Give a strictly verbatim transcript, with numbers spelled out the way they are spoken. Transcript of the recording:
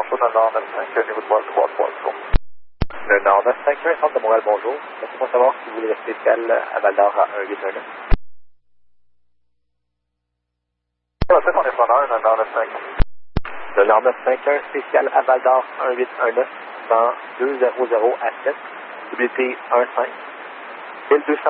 Sur le Nord neuf cinq un, niveau de vol trois trois zéro. Le Nord neuf cinq un, centre de Montréal, bonjour. Laissez-moi savoir si vous voulez rester escale à Val-d'Or à un huit un neuf. On fait son répondeur, le Nord neuf cinq un. Le Nord neuf cinq un, spécial à Val-d'Or un huit un neuf, cent deux zéro zéro à sept, W T un cinq, mille deux cents.